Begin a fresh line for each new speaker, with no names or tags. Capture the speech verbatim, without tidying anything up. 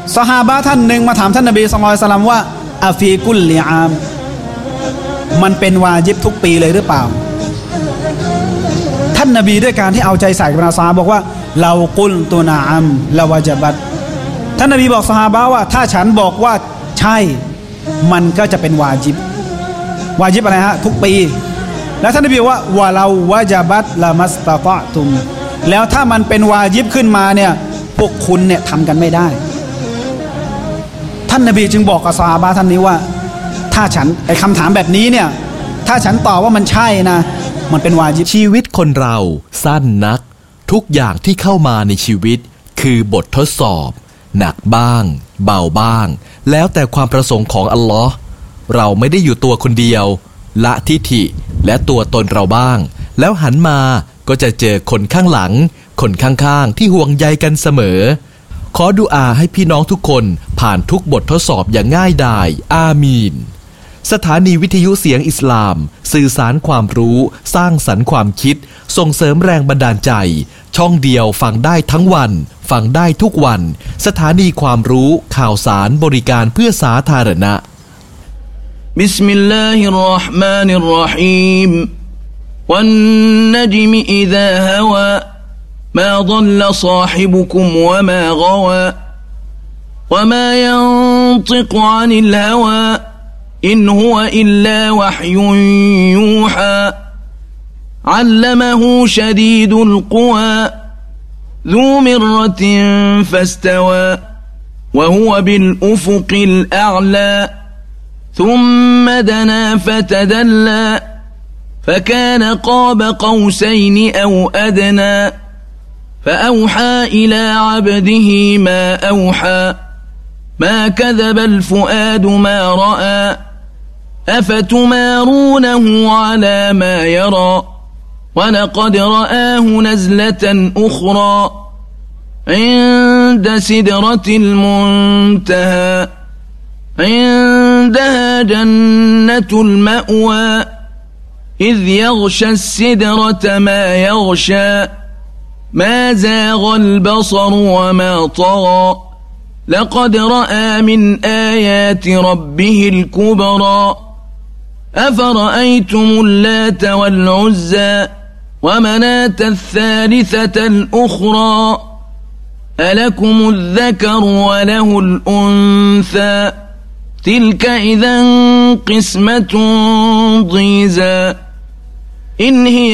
ซอฮาบะห์ท่านหนึ่งมาถามท่านนบีศ็อลลัลลอฮุอะลัยฮิวะซัลลัมว่าอาฟีกุลลิอามมันเป็นวาญิบทุกปีเลยหรือเปล่าท่านนบีด้วยการที่เอาใจใส่กับบรรดาซอฮาบะห์บอกว่าเรากุลตุนะอัมละวะญะบัตท่านนบีบอกซอฮาบะห์ว่าถ้าฉันบอกว่าใช่มันก็จะเป็นวาญิบวาญิบอะไรฮะทุกปีแล้วท่านนบีบอกว่าวะเราวะญะบัตละมัสตะฏอตุมแล้วถ้ามันเป็นวาญิบขึ้นมาเนี่ยพวกคุณเนี่ยทำกันไม่ได้ท่านนบีจึงบอกกับซอฮาบะห์ท่านนี้ว่าถ้าฉันไอ้คำถามแบบนี้เนี่ยถ้าฉันตอบว่ามันใช่นะมันเป็นวาญิบ
ชีวิตคนเราสั้นนักทุกอย่างที่เข้ามาในชีวิตคือบททดสอบหนักบ้างเบาบ้างแล้วแต่ความประสงค์ของอัลลอฮ์เราไม่ได้อยู่ตัวคนเดียวละทิฐิและตัวตนเราบ้างแล้วหันมาก็จะเจอคนข้างหลังคนข้างๆที่ห่วงใยกันเสมอขอดุอาให้พี่น้องทุกคนผ่านทุกบททดสอบอย่างง่ายดายอามีนสถานีวิทยุเสียงอิสลามสื่อสารความรู้สร้างสรรค์ความคิดส่งเสริมแรงบันดาลใจช่องเดียวฟังได้ทั้งวันฟังได้ทุกวันสถานีความรู้ข่าวสารบริการเพื่อสาธารณะ
บิสมิลลาฮิรเราะห์มานิรเราะฮีมวันนัจมอิซาฮาวามาฎัลลศอฮิบุกุมวะมากะวาวะมายันติกอานิลฮาวาอินฮุวะอิลลาวะฮยุนยูฮาอัลลัมะฮูชะดีดุลกุวาذو مرة فاستوى وهو بالأفق الأعلى ثم دنا فتدلى فكان قاب قوسين أو أدنى فأوحى إلى عبده ما أوحى ما كذب الفؤاد ما رأى أفتمارونه على ما يرى ولقد رآه نزلة أخرى عند سدرة المنتهى عندها جنة المأوى إذ يغشى السدرة ما يغشى ما زاغ البصر وما طغى لقد رأى من آيات ربه الكبرى أفرأيتم اللات والعزى ومناة الثالثة الأخرى ألكم الذكر وله الأنثى تلك إذا قسمة ضيزى إن هي